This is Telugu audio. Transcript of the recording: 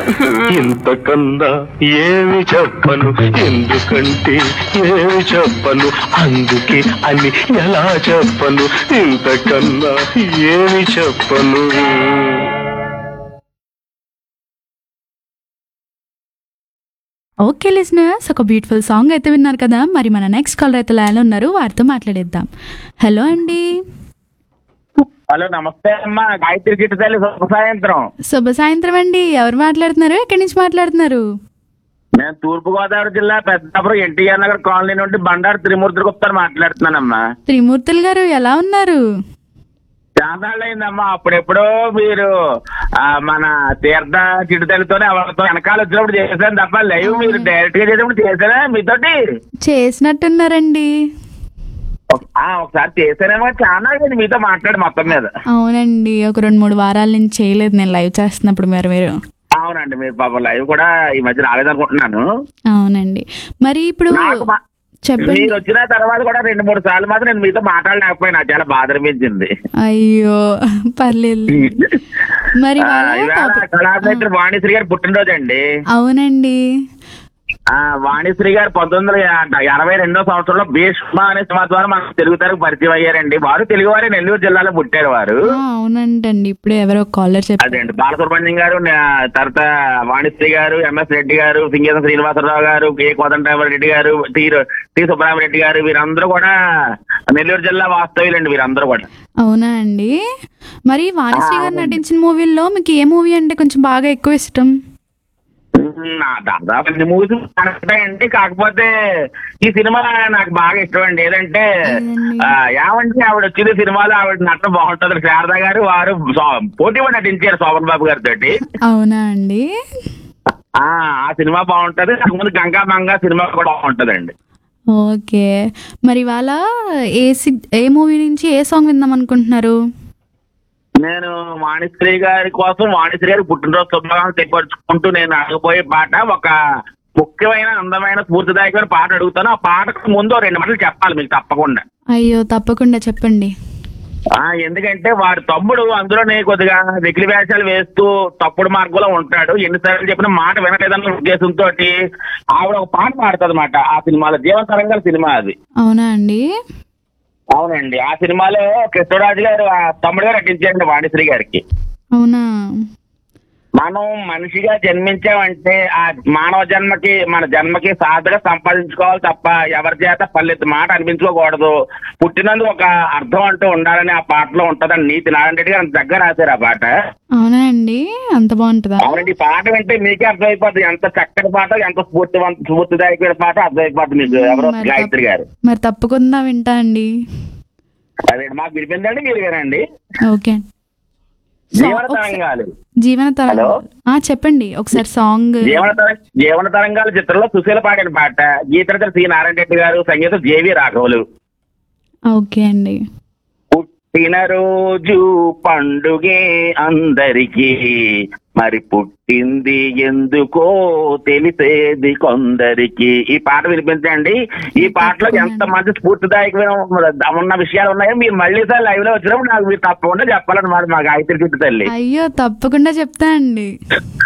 ఇంతకన్నా ఏమి చెప్పను, ఎందుకంటే ఏమి చెప్పను, అందుకే అని ఎలా చెప్పను, ఇంతకన్నా ఏమి చెప్పను. ఓకే లిజనర్స్, ఒక బ్యూటిఫుల్ సాంగ్ అయితే విన్నారు కదా. మరి మన నెక్స్ట్ కాలర్ అయితే లైన్లో ఉన్నారు, వారితో మాట్లాడేద్దాం. హలో అండి. హలో, నమస్తే అమ్మా. గాయత్రి చిట్టు తల్లి, శుభ సాయంత్రం. శుభ సాయంత్రం అండి. ఎవరు మాట్లాడుతున్నారు, ఎక్కడి నుంచి మాట్లాడుతున్నారు? నేను తూర్పుగోదావరి జిల్లా పెద్దాపురం ఎన్టీఆర్ నగర్ కాలనీ నుండి బండారు త్రిమూర్తి గుప్తా మాట్లాడుతున్నానమ్మా. త్రిమూర్తులు గారు ఎలా ఉన్నారు? చాలా అయిందమ్మా. అప్పుడెప్పుడో మీరు మన తీర్థ చిట్టుతల్లితోనే ఎవరితో వెనకాల వచ్చినప్పుడు చేశాను తప్ప లైవ్ మీరు డైరెక్ట్ గా చేసినప్పుడు చేశానా మీతోటి? చేసినట్టున్నారండి. ఒకసారి చేశానేమో, చాలా అయింది మీతో మాట్లాడి మొత్తం మీద. అవునండి, ఒక 2-3 వారాల నుంచి చేయలేదు నేను లైవ్ చేస్తున్నప్పుడు. మీరు అవునండి, మీరు పాపం లైవ్ కూడా ఈ మధ్య రాలేదనుకుంటున్నాను. అవునండి. మరి ఇప్పుడు చెప్పండి. మీరు వచ్చిన తర్వాత కూడా 2-3 సార్లు మాత్రం నేను మీతో మాట్లాడలేకపోయినా, చాలా బాధ అనిపించింది. అయ్యో పర్లేదు. మరి కళాభినేత్రి వాణిశ్రీ గారు పుట్టినరోజు అండి. అవునండి. వాణిశ్రీ గారు 1982 సంవత్సరంలో భీష్మ అనే సినిమా ద్వారా మన తెలుగు తెరకు పరిచయం అయ్యారండి. వారు తెలుగువారే, నెల్లూరు జిల్లాలో పుట్టారు వారు. అవునంటండి, ఇప్పుడే ఎవరో కాలర్ చెప్పారు. అదేండి, బాలసుబ్రహ్మణ్యం గారు, తర్వాత వాణిశ్రీ గారు, ఎంఎస్ రెడ్డి గారు, సింగేశం శ్రీనివాసరావు గారు, కె కోదండరామరెడ్డి గారు, టి సుబ్బరామరెడ్డి గారు, వీరందరూ కూడా నెల్లూరు జిల్లా వాస్తవ్యులండి వీరందరూ కూడా. అవునా అండి. మరి వాణిశ్రీ గారు నటించిన మూవీల్లో మీకు ఏ మూవీ అంటే కొంచెం బాగా ఎక్కువ ఇష్టం? దాదాపు అన్ని మూవీస్ ఉంటాయండి, కాకపోతే ఈ సినిమా నాకు బాగా ఇష్టం అండి. ఏదంటే ఏమంటే ఆవిడ వచ్చింది సినిమాలో ఆవిడ నటన బాగుంటది. శారదా గారు వారు పోటీ పడి నటించారు శోభన్ బాబు గారితో. అవునా అండి. ఆ సినిమా బాగుంటది. ముందు గంగా మంగా సినిమా కూడా బాగుంటదండి. ఓకే, మరి ఇవాళ ఏ మూవీ నుంచి ఏ సాంగ్ విందాం అనుకుంటున్నారు? నేను వాణిశ్రీ గారి కోసం, వాణిశ్రీ గారి పుట్టినరోజు శుభాకాంక్షలు తెలియపరుచుకుంటూ నేను అడగబోయే పాట ఒక ముఖ్యమైన, అందమైన, స్ఫూర్తిదాయకమైన పాట అడుగుతాను. ఆ పాటకు ముందు 2 మాటలు చెప్పాలి మీకు తప్పకుండా. అయ్యో తప్పకుండా చెప్పండి. ఎందుకంటే వారి తమ్ముడు అందులోనే కొద్దిగా వెకిలి వేషాలు వేస్తూ తప్పుడు మార్గంలో ఉంటాడు. ఎన్నిసార్లు చెప్పిన మాట వినలేదన్న ఉద్దేశంతో ఆవిడ ఒక పాట పాడుతుంది అన్నమాట. ఆ సినిమాలో జీవతరంగాల సినిమా అది. అవునా అండి. అవునండి, ఆ సినిమాలో కృష్ణరాజు గారు తమ్ముడు గారు నటించారండి వాణిశ్రీ గారికి. అవునా. మనం మనిషిగా జన్మించామంటే ఆ మానవ జన్మకి, మన జన్మకి సాధగా సంపాదించుకోవాలి తప్ప ఎవరి చేత పల్లెత్తు మాట అనిపించుకోకూడదు. పుట్టినందుకు ఒక అర్థం అంటూ ఉండాలని ఆ పాటలో ఉంటదని నీతి నారాయణ రెడ్డి గారు అంత దగ్గర రాశారు ఆ పాట. అవునా అండి, అంత బాగుంటుందా? అవునండి, ఈ పాట వింటే మీకే అర్థమైపోతుంది ఎంత చక్కటి పాట, ఎంత స్ఫూర్తిదాయకమైన పాట అర్థమైపోతుంది మీకు. ఎవరో గాయత్రి గారు. మరి తప్పకుండా వింటా అండి. అదే మాకు వినిపిందండి, మీరు వినండి. ఓకే. జీవన తరంగాలు. జీవన తరంగాలు చెప్పండి ఒకసారి సాంగ్. జీవన తరంగాలు చిత్రంలో సుశీల పాడిన పాట. గీత సి నారాయణ రెడ్డి గారు, సంగీతం జేవి రాఘవులు. ఓకే అండి. పుట్టినరోజు పండుగే అందరికీ, మరి పుట్టింది ఎందుకో తెలిసేది కొందరికి. ఈ పాట వినిపించండి. ఈ పాటలో ఎంత మంచి స్ఫూర్తిదాయకమైన ఉన్న విషయాలు ఉన్నాయో మీరు మళ్ళీ సార్ లైవ్ లో వచ్చినప్పుడు నాకు మీరు తప్పకుండా చెప్పాలన్నమాట మా గాయత్రి చిట్టు తల్లి. అయ్యో తప్పకుండా చెప్తా అండి.